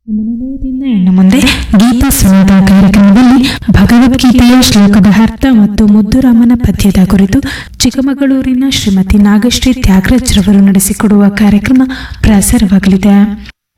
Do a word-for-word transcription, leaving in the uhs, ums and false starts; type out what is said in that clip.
ಮನೆಯಿಂದ ಇನ್ನು ಮುಂದೆ ಗೀತಾ ಸುನಾದ ಕಾರ್ಯಕ್ರಮದಲ್ಲಿ ಭಗವದ್ಗೀತೆಯ ಶ್ಲೋಕದ ಅರ್ಥ ಮತ್ತು ಮುದ್ದುರಾಮನ ಪದ್ಯದ ಕುರಿತು ಚಿಕ್ಕಮಗಳೂರಿನ ಶ್ರೀಮತಿ ನಾಗಶ್ರೀ ತ್ಯಾಗರಾಜ್ ರವರು ನಡೆಸಿಕೊಡುವ ಕಾರ್ಯಕ್ರಮ ಪ್ರಸಾರವಾಗಲಿದೆ.